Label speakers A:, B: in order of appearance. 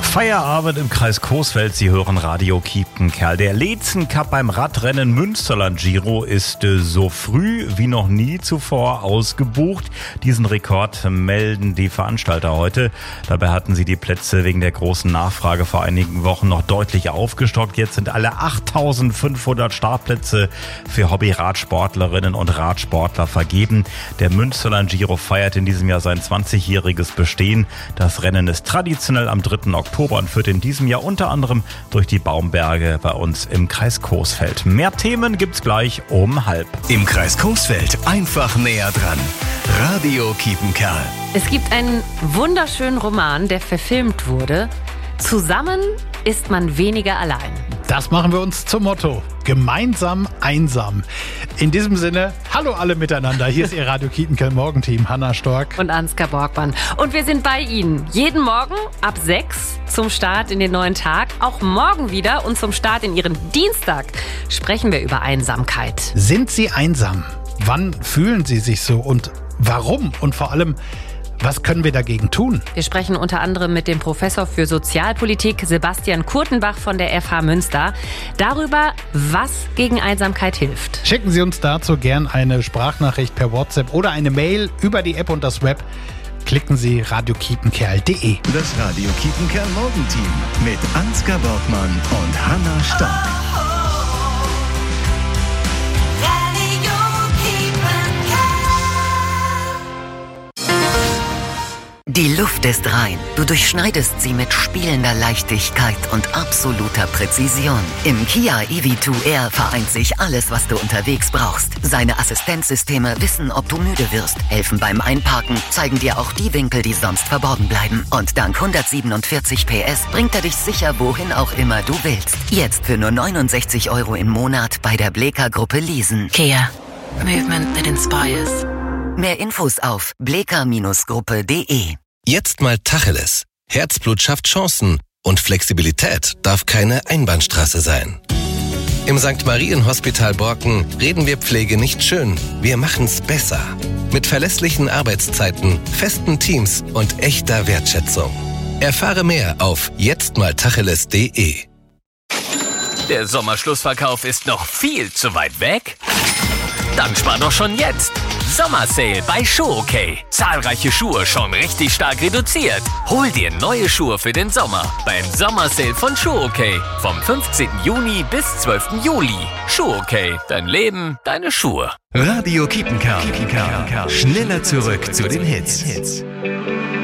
A: Feierabend im Kreis Coesfeld. Sie hören Radio Kiepenkerl. Der Leetzen Cup beim Radrennen Münsterland Giro ist so früh wie noch nie zuvor ausgebucht. Diesen Rekord melden die Veranstalter heute. Dabei hatten sie die Plätze wegen der großen Nachfrage vor einigen Wochen noch deutlich aufgestockt. Jetzt sind alle 8.500 Startplätze für Hobby-Radsportlerinnen und Radsportler vergeben. Der Münsterland Giro feiert in diesem Jahr sein 20-jähriges Bestehen. Das Rennen ist traditionell am 3. Oktober und führt in diesem Jahr unter anderem durch die Baumberge bei uns im Kreis Coesfeld. Mehr Themen gibt's gleich um 12:30.
B: Im Kreis Coesfeld einfach näher dran. Radio Kiepenkerl.
C: Es gibt einen wunderschönen Roman, der verfilmt wurde. Zusammen ist man weniger allein.
D: Das machen wir uns zum Motto. Gemeinsam einsam. In diesem Sinne, hallo alle miteinander. Hier ist Ihr Radio Kiepenkerl Morgenteam. Hanna Stork
C: und Ansgar Borgmann. Und wir sind bei Ihnen. Jeden Morgen ab 6 zum Start in den neuen Tag. Auch morgen wieder und zum Start in Ihren Dienstag sprechen wir über Einsamkeit.
D: Sind Sie einsam? Wann fühlen Sie sich so und warum? Und vor allem, was können wir dagegen tun?
C: Wir sprechen unter anderem mit dem Professor für Sozialpolitik Sebastian Kurtenbach von der FH Münster darüber, was gegen Einsamkeit hilft.
D: Schicken Sie uns dazu gern eine Sprachnachricht per WhatsApp oder eine Mail über die App und das Web. Klicken Sie radiokiepenkerl.de.
B: Das Radio Kiepenkerl Morgenteam mit Ansgar Borgmann und Hanna Stork.
E: Die Luft ist rein. Du durchschneidest sie mit spielender Leichtigkeit und absoluter Präzision. Im Kia EV2R vereint sich alles, was du unterwegs brauchst. Seine Assistenzsysteme wissen, ob du müde wirst, helfen beim Einparken, zeigen dir auch die Winkel, die sonst verborgen bleiben. Und dank 147 PS bringt er dich sicher, wohin auch immer du willst. Jetzt für nur 69 € im Monat bei der Bleka-Gruppe leasen.
F: Kia. Movement that inspires.
E: Mehr Infos auf bleka-gruppe.de.
G: Jetzt mal Tacheles. Herzblut schafft Chancen und Flexibilität darf keine Einbahnstraße sein. Im St. Marien-Hospital Borken reden wir Pflege nicht schön, wir machen's besser. Mit verlässlichen Arbeitszeiten, festen Teams und echter Wertschätzung. Erfahre mehr auf jetztmaltacheles.de.
H: Der Sommerschlussverkauf ist noch viel zu weit weg? Dann spar doch schon jetzt! Sommersale bei Schuhokay. Zahlreiche Schuhe schon richtig stark reduziert. Hol dir neue Schuhe für den Sommer beim Sommersale von Schuhokay. Vom 15. Juni bis 12. Juli. Schuhokay. Dein Leben, deine Schuhe.
B: Radio Kiepenkerl. Schneller zurück zu den Hits.